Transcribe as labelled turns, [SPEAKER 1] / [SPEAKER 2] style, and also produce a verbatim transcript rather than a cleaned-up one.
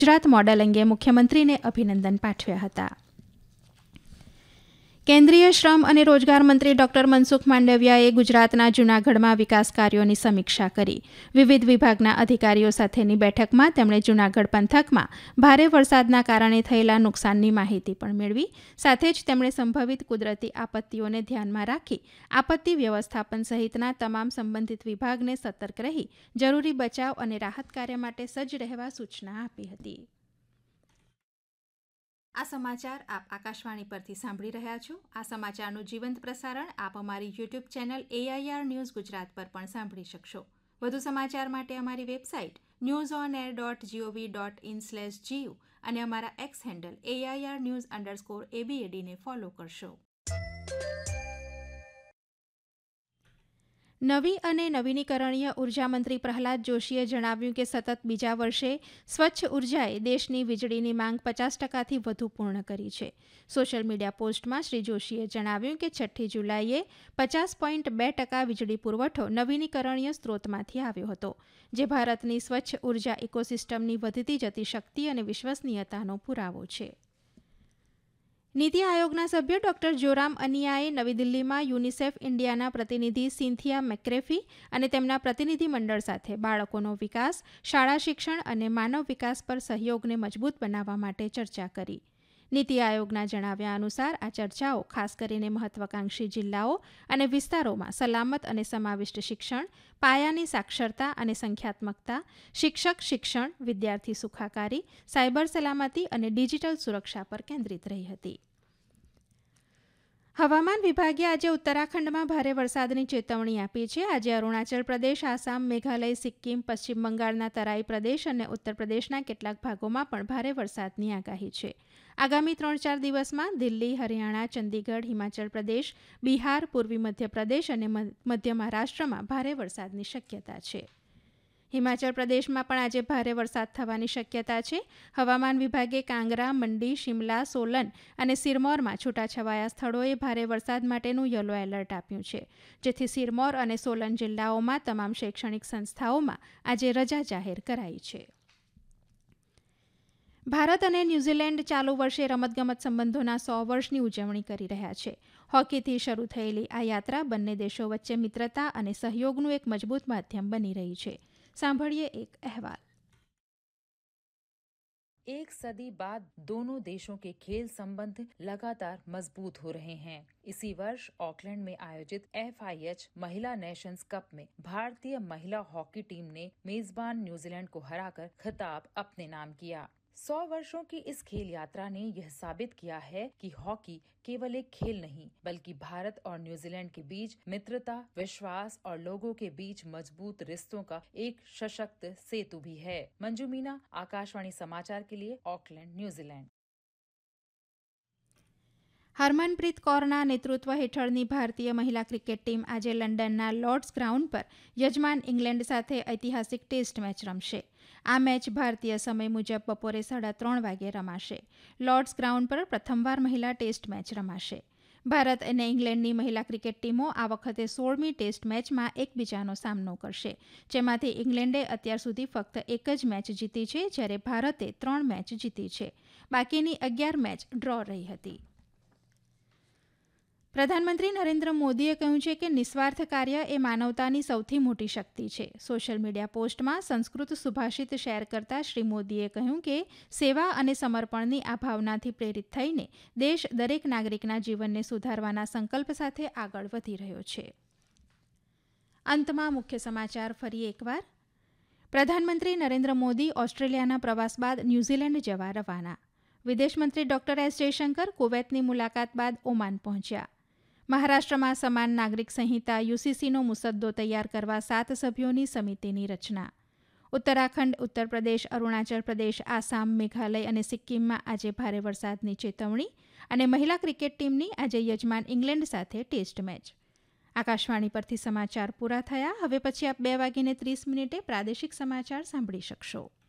[SPEAKER 1] Gujarat model અંગે મુખ્યમંત્રીને અભિનંદન પાઠવ્યા હતા. કેન્દ્રીય શ્રમ અને રોજગાર મંત્રી ડોક્ટર મનસુખ માંડવિયાએ ગુજરાતના જૂનાગઢમાં વિકાસ કાર્યોની સમીક્ષા કરી. વિવિધ વિભાગના અધિકારીઓ સાથેની બેઠકમાં તેમણે જૂનાગઢ પંથકમાં ભારે વરસાદના કારણે થયેલા નુકસાનની માહિતી પણ મેળવી. સાથે જ તેમણે સંભવિત કુદરતી આપત્તિઓને ધ્યાનમાં રાખી આપત્તિ વ્યવસ્થાપન સહિતના તમામ સંબંધિત વિભાગને સતર્ક રહી જરૂરી બચાવ અને રાહત કાર્ય માટે સજ્જ રહેવા સૂચના આપી હતી. આ સમાચાર આપ આકાશવાણી પરથી સાંભળી રહ્યા છો. આ સમાચારનું જીવંત પ્રસારણ આપ અમારી YouTube channel AIR news Gujarat પર પણ સાંભળી શકશો. વધુ સમાચાર માટે અમારી website news on air dot GOV dot in slash GU અને અમારા x handle AIR news underscore એબીએડીને follow કરશો. નવી અને નવીનીકરણીય ઉર્જા મંત્રી પ્રહલાદ જોશીએ જણાવ્યું કે સતત બીજા વર્ષે સ્વચ્છ ઉર્જાએ દેશની વીજળીની માંગ પચાસ ટકાથી વધુ પૂર્ણ કરી છે. સોશિયલ મીડિયા પોસ્ટમાં શ્રી જોશીએ જણાવ્યું કે છઠ્ઠી જુલાઈએ પચાસ પોઈન્ટ બે ટકા વીજળી પુરવઠો નવીનીકરણીય સ્ત્રોતમાંથી આવ્યો હતો, જે ભારતની સ્વચ્છ ઉર્જા ઇકોસિસ્ટમની વધતી જતી શક્તિ અને વિશ્વસનીયતાનો પુરાવો છે. નીતિ આયોગના સભ્ય ડોક્ટર જોરામ અનિયાએ નવી દિલ્હીમાં યુનિસેફ ઇન્ડિયાના પ્રતિનિધિ સિન્થિયા મેક્રેફી અને તેમના પ્રતિનિધિ મંડળ સાથે બાળકોનો વિકાસ, શાળા શિક્ષણ અને માનવ વિકાસ પર સહયોગને મજબૂત બનાવવા માટે ચર્ચા કરી. નીતિ આયોગના જણાવ્યા અનુસાર આ ચર્ચાઓ ખાસ કરીને મહત્વાકાંક્ષી જિલ્લાઓ અને વિસ્તારોમાં સલામત અને સમાવિષ્ટ શિક્ષણ, પાયાની સાક્ષરતા અને સંખ્યાત્મકતા, શિક્ષક શિક્ષણ, વિદ્યાર્થી સુખાકારી, સાયબર સલામતી અને ડિજિટલ સુરક્ષા પર કેન્દ્રિત રહી હતી. હવામાન વિભાગે આજે ઉત્તરાખંડમાં ભારે વરસાદની ચેતવણી આપી છે. આજે અરુણાચલ પ્રદેશ, આસામ, મેઘાલય, સિક્કિમ, પશ્ચિમ બંગાળના તરાઈ પ્રદેશ અને ઉત્તર પ્રદેશના કેટલાક ભાગોમાં પણ ભારે વરસાદની આગાહી છે. આગામી ત્રણ ચાર દિવસમાં દિલ્હી, હરિયાણા, ચંદીગઢ, હિમાચલ પ્રદેશ, બિહાર, પૂર્વી મધ્યપ્રદેશ અને મધ્ય મહારાષ્ટ્રમાં ભારે વરસાદની શક્યતા છે. હિમાચલ પ્રદેશમાં પણ આજે ભારે વરસાદ થવાની શક્યતા છે. હવામાન વિભાગે કાંગરા, મંડી, શિમલા, સોલન અને સિરમોરમાં છૂટાછવાયા સ્થળોએ ભારે વરસાદ માટેનું યલો એલર્ટ આપ્યું છે, જેથી સિરમોર અને સોલન જિલ્લાઓમાં તમામ શૈક્ષણિક સંસ્થાઓમાં આજે રજા જાહેર કરાઈ છે. ભારત અને ન્યૂઝીલેન્ડ ચાલુ વર્ષે રમતગમત સંબંધોના સો વર્ષની ઉજવણી કરી રહ્યા છે. હોકીથી શરૂ થયેલી આ યાત્રા બંને દેશો વચ્ચે મિત્રતા અને સહયોગનું એક મજબૂત માધ્યમ બની રહી છે. सांभळिए एक अहवाल.
[SPEAKER 2] एक सदी बाद दोनों देशों के खेल संबंध लगातार मजबूत हो रहे हैं. इसी वर्ष ऑकलैंड में आयोजित एफ आई एच महिला नेशंस कप में भारतीय महिला हॉकी टीम ने मेजबान न्यूजीलैंड को हराकर खिताब अपने नाम किया. सौ वर्षों की इस खेल यात्रा ने यह साबित किया है कि हॉकी केवल एक खेल नहीं बल्कि भारत और न्यूजीलैंड के बीच मित्रता, विश्वास और लोगों के बीच मजबूत रिश्तों का एक सशक्त सेतु भी है. मंजू मीना, आकाशवाणी समाचार के लिए ऑकलैंड, न्यूजीलैंड.
[SPEAKER 1] હરમનપ્રીત કૌરના નેતૃત્વ હેઠળની ભારતીય મહિલા ક્રિકેટ ટીમ આજે લંડનના લોર્ડ્સ ગ્રાઉન્ડ પર યજમાન ઇંગ્લેન્ડ સાથે ઐતિહાસિક ટેસ્ટ મેચ રમશે. આ મેચ ભારતીય સમય મુજબ બપોરે સાડા ત્રણ વાગે રમાશે. લોર્ડ્સ ગ્રાઉન્ડ પર પ્રથમવાર મહિલા ટેસ્ટ મેચ રમાશે. ભારત અને ઇંગ્લેન્ડની મહિલા ક્રિકેટ ટીમો આ વખતે સોળમી ટેસ્ટ મેચમાં એકબીજાનો સામનો કરશે, જેમાંથી ઇંગ્લેન્ડે અત્યાર સુધી ફક્ત એક જ મેચ જીતી છે, જ્યારે ભારતે ત્રણ મેચ જીતી છે. બાકીની અગિયાર મેચ ડ્રો રહી હતી. પ્રધાનમંત્રી નરેન્દ્ર મોદીએ કહ્યું છે કે નિસ્વાર્થ કાર્ય એ માનવતાની સૌથી મોટી શક્તિ છે. સોશિયલ મીડિયા પોસ્ટમાં સંસ્કૃત સુભાષિત શેર કરતા શ્રી મોદીએ કહ્યું કે સેવા અને સમર્પણની આ ભાવનાથી પ્રેરિત થઈને દેશ દરેક નાગરિકના જીવનને સુધારવાના સંકલ્પ સાથે આગળ વધી રહ્યો છે. અંતમાં મુખ્ય સમાચાર ફરી એકવાર. પ્રધાનમંત્રી નરેન્દ્ર મોદી ઓસ્ટ્રેલિયાના પ્રવાસ બાદ ન્યૂઝીલેન્ડ જવા રવાના. વિદેશમંત્રી ડોક્ટર એસ જયશંકર કુવૈતની મુલાકાત બાદ ઓમાન પહોંચ્યા. મહારાષ્ટ્રમાં સમાન નાગરિક સંહિતા યુસીસીનો મુસદ્દો તૈયાર કરવા સાત સભ્યોની સમિતિની રચના. ઉત્તરાખંડ, ઉત્તર પ્રદેશ, અરુણાચલ પ્રદેશ, આસામ, મેઘાલય અને સિક્કિમમાં આજે ભારે વરસાદની ચેતવણી. અને મહિલા ક્રિકેટ ટીમની આજે યજમાન ઇંગ્લેન્ડ સાથે ટેસ્ટ મેચ. આકાશવાણી પરથી સમાચાર પૂરા થયા. હવે પછી આપ બે વાગીને ત્રીસ મિનિટે પ્રાદેશિક સમાચાર સાંભળી શકશો.